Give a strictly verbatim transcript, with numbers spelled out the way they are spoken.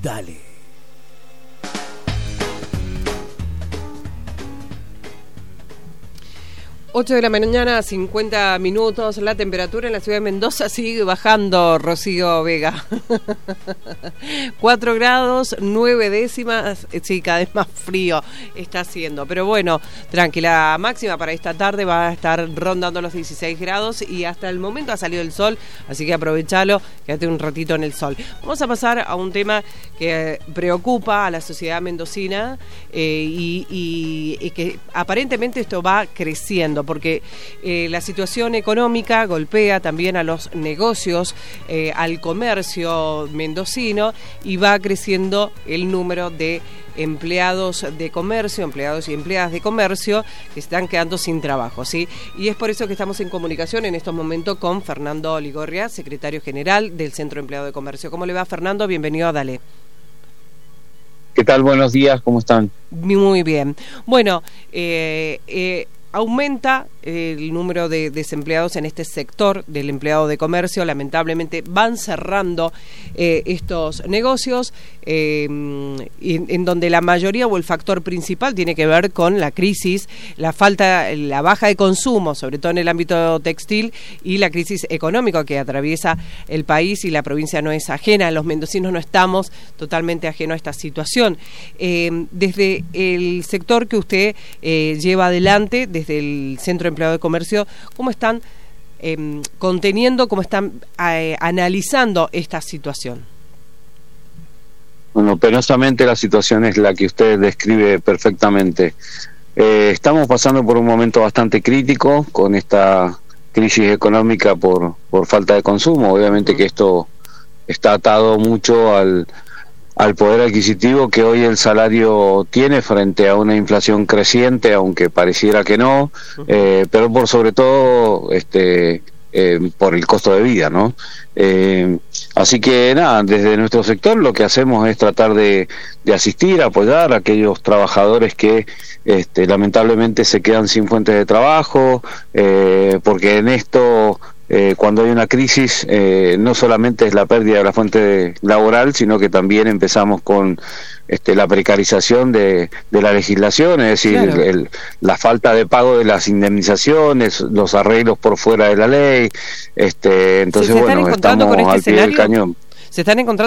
Dale. ocho de la mañana, cincuenta minutos. La temperatura en la ciudad de Mendoza sigue bajando, Rocío Vega. cuatro grados, nueve décimas. Sí, cada vez más frío está haciendo. Pero bueno, tranquila, máxima para esta tarde va a estar rondando los dieciséis grados y hasta el momento ha salido el sol, así que aprovechalo, quédate un ratito en el sol. Vamos a pasar a un tema que preocupa a la sociedad mendocina eh, y, y, y que aparentemente esto va creciendo, porque eh, la situación económica golpea también a los negocios, eh, al comercio mendocino, y va creciendo el número de empleados de comercio, empleados y empleadas de comercio que están quedando sin trabajo, ¿sí? Y es por eso que estamos en comunicación en estos momentos con Fernando Ligorria, secretario general del Centro Empleado de Comercio. ¿Cómo le va, Fernando? Bienvenido a Dale. ¿Qué tal? Buenos días, ¿cómo están? Muy bien. Bueno, eh, eh, aumenta el número de desempleados en este sector del empleado de comercio. Lamentablemente van cerrando eh, estos negocios eh, en, en donde la mayoría o el factor principal tiene que ver con la crisis, la falta, la baja de consumo, sobre todo en el ámbito textil, y la crisis económica que atraviesa el país, y la provincia no es ajena. Los mendocinos no estamos totalmente ajenos a esta situación. Eh, desde el sector que usted eh, lleva adelante, desde el Centro Empleado de Comercio, ¿cómo están eh, conteniendo, cómo están eh, analizando esta situación? Bueno, penosamente la situación es la que usted describe perfectamente. Eh, estamos pasando por un momento bastante crítico con esta crisis económica por, por falta de consumo. Obviamente que esto está atado mucho al al poder adquisitivo que hoy el salario tiene frente a una inflación creciente, aunque pareciera que no, eh, pero por sobre todo este eh, por el costo de vida, ¿no? Eh, así que nada, desde nuestro sector lo que hacemos es tratar de, de asistir, apoyar a aquellos trabajadores que este, lamentablemente se quedan sin fuentes de trabajo, eh, porque en esto Eh, cuando hay una crisis, eh, no solamente es la pérdida de la fuente laboral, sino que también empezamos con este, la precarización de, de la legislación, es decir, claro. el, la falta de pago de las indemnizaciones, los arreglos por fuera de la ley. Este, entonces, bueno, estamos al pie del cañón. ¿Se están encontrando